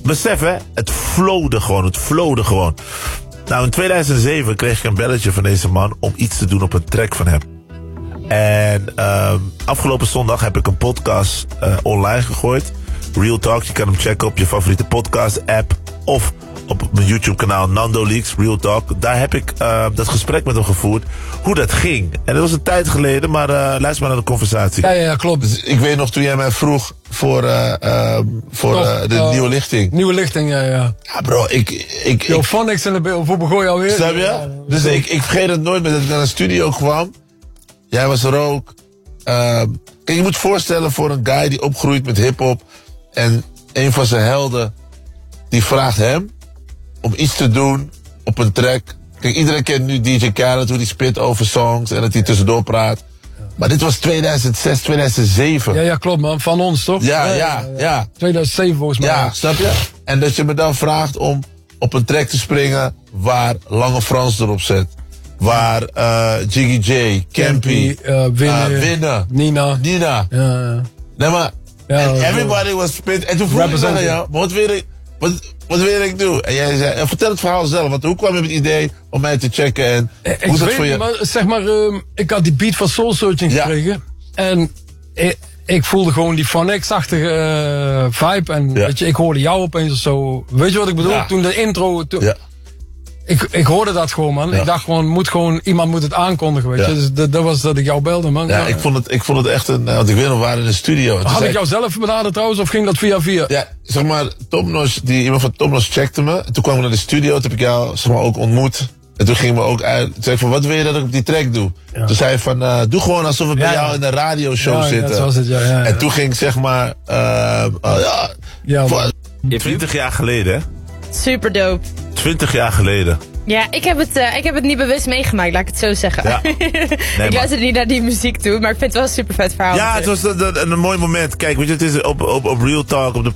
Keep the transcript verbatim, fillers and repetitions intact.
besef hè, het flowde gewoon, het flowde gewoon. Nou, in tweeduizend zeven kreeg ik een belletje van deze man om iets te doen op een track van hem. En uh, afgelopen zondag heb ik een podcast uh, online gegooid. Real Talk, je kan hem checken op je favoriete podcast app of op mijn YouTube kanaal Nando Leaks, Real Talk. Daar heb ik uh, dat gesprek met hem gevoerd, hoe dat ging. En dat was een tijd geleden, maar uh, luister maar naar de conversatie. Ja, ja, ja, klopt. Dus ik weet nog toen jij mij vroeg voor, uh, uh, voor Toch, uh, de uh, nieuwe lichting. Nieuwe lichting, ja, ja. Ja bro, ik... ik, Yo, ik Phonics en de voor begon je alweer. Snap je? Ja, dus ik, ik vergeet het nooit meer dat ik naar de studio kwam. Jij was er ook. Uh, kijk, je moet je voorstellen voor een guy die opgroeit met hiphop. En een van zijn helden, die vraagt hem om iets te doen op een track. Kijk, iedereen kent nu D J Khaled, hoe die spit over songs en dat hij tussendoor praat. Maar dit was tweeduizend zes, tweeduizend zeven. Ja, ja, klopt man. Van ons, toch? Ja, ja, ja. ja. tweeduizend zeven volgens mij. Ja, snap je? En dat je me dan vraagt om op een track te springen waar Lange Frans erop zet. Waar uh, Jiggy J, Campy, uh, Winnen, uh, Winnen, Nina. Nina. Ja. Nee, maar Ja, en ja, everybody was spit. En toen vroeg ik aan jou, maar wat wil ik, wat, wat wil ik doen? En jij zei, en vertel het verhaal zelf. Want hoe kwam je met het idee om mij te checken? En ik hoe is dat weet voor je? niet, maar zeg maar, uh, ik had die beat van Soul Searching Ja. gekregen. En ik, ik voelde gewoon die Phonics-achtige uh, vibe. En Ja. weet je, ik hoorde jou opeens of zo. Weet je wat ik bedoel? Ja. Toen de intro... Toen, Ja. ik, ik hoorde dat gewoon, man. Ja. Ik dacht gewoon, moet gewoon, iemand moet het aankondigen, weet Ja. je. Dus dat, dat was dat ik jou belde, man. Ja, ik vond het, ik vond het echt een, want ik weet nog, we waren in de studio. En toen Had zei ik jou zelf benaderd trouwens, of ging dat via via? Ja, zeg maar, Tomnos, die, iemand van Tomnos checkte me. En toen kwam ik naar de studio, toen heb ik jou zeg maar, ook ontmoet. En toen gingen we ook uit. Toen zei ik van, wat wil je dat ik op die track doe? Ja. Toen zei hij van, uh, doe gewoon alsof we bij Ja, ja. jou in een radioshow Ja, ja, zitten. zo was het, ja, ja, ja. En toen ging ik zeg maar, uh, uh, ja, Ja, voor- man. twintig jaar geleden, hè? Super dope. Twintig jaar geleden. Ja, ik heb, het, uh, ik heb het niet bewust meegemaakt, laat ik het zo zeggen. Ja. Nee, ik maar- luister niet naar die muziek toe, maar ik vind het wel een super vet verhaal. Ja, het was een, een, een mooi moment. Kijk, weet je, het is op, op, op Real Talk, op de